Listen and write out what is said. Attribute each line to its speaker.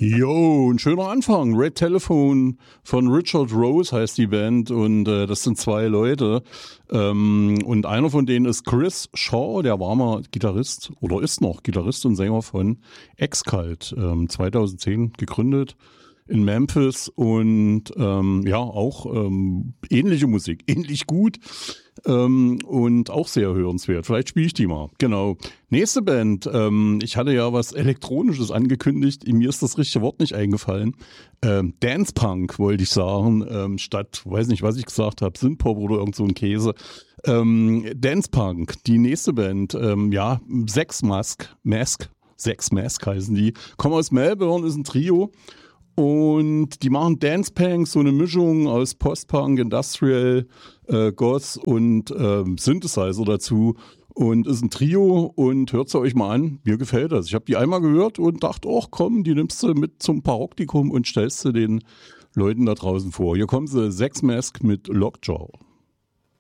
Speaker 1: Jo, ein schöner Anfang. Red Telephone von Richard Rose heißt die Band und das sind zwei Leute. Und einer von denen ist Chris Shaw, der war mal Gitarrist oder ist noch Gitarrist und Sänger von Excult, 2010 gegründet in Memphis und ja, auch ähnliche Musik, ähnlich gut und auch sehr hörenswert. Vielleicht spiele ich die mal. Genau. Nächste Band, ich hatte ja was Elektronisches angekündigt, mir ist das richtige Wort nicht eingefallen. Dance Punk wollte ich sagen, statt, weiß nicht, was ich gesagt habe, Synthpop oder irgend so ein Käse. Dance Punk, die nächste Band, ja, Sex Mask heißen die, kommen aus Melbourne, ist ein Trio. Und die machen Dance Punk, so eine Mischung aus Post-Punk, Industrial, Goth und Synthesizer dazu. Und ist ein Trio und hört sie euch mal an. Mir gefällt das. Ich habe die einmal gehört und dachte, ach komm, die nimmst du mit zum Paroptikum und stellst du den Leuten da draußen vor. Hier kommen sie, Sex Mask mit Lockjaw.